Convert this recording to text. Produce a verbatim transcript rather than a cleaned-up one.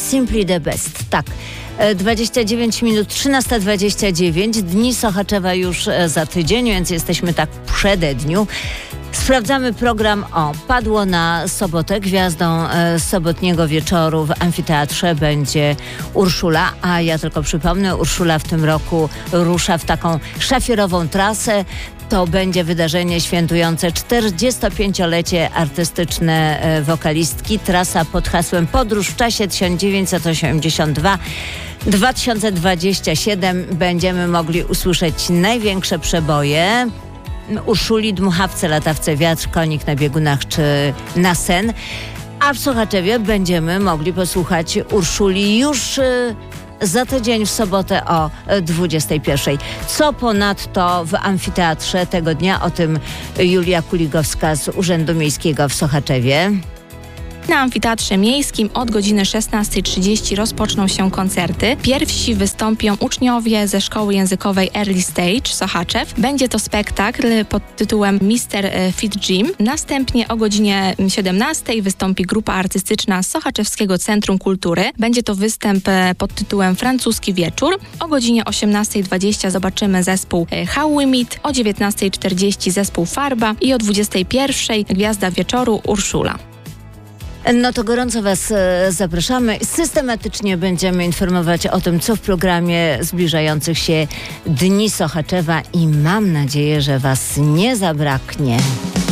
Simply the Best. Tak. dwadzieścia dziewięć minut, trzynasta dwadzieścia dziewięć. Dni Sochaczewa już za tydzień, więc jesteśmy tak w przededniu. Sprawdzamy program. O, padło na sobotę. Gwiazdą e, sobotniego wieczoru w amfiteatrze będzie Urszula, a ja tylko przypomnę, Urszula w tym roku rusza w taką szafirową trasę. To będzie wydarzenie świętujące czterdziestopięciolecie artystyczne e, wokalistki. Trasa pod hasłem Podróż w czasie tysiąc dziewięćset osiemdziesiąt dwa do dwa tysiące dwudziestego siódmego. Będziemy mogli usłyszeć największe przeboje Urszuli, Dmuchawce, Latawce, Wiatr, Konik na biegunach czy Na sen. A w Sochaczewie będziemy mogli posłuchać Urszuli już y, za tydzień w sobotę o dwudziestej pierwszej. Co ponadto w amfiteatrze tego dnia? O tym Julia Kuligowska z Urzędu Miejskiego w Sochaczewie. Na Amfiteatrze Miejskim od godziny szesnastej trzydzieści rozpoczną się koncerty. Pierwsi wystąpią uczniowie ze Szkoły Językowej Early Stage Sochaczew. Będzie to spektakl pod tytułem mister Fit Jim. Następnie o godzinie siedemnastej wystąpi grupa artystyczna z Sochaczewskiego Centrum Kultury. Będzie to występ pod tytułem Francuski Wieczór. O godzinie osiemnastej dwadzieścia zobaczymy zespół How We Meet, o dziewiętnastej czterdzieści zespół Farba i o dwudziestej pierwszej gwiazda wieczoru Urszula. No to gorąco Was e, zapraszamy. Systematycznie będziemy informować o tym, co w programie zbliżających się Dni Sochaczewa i mam nadzieję, że Was nie zabraknie.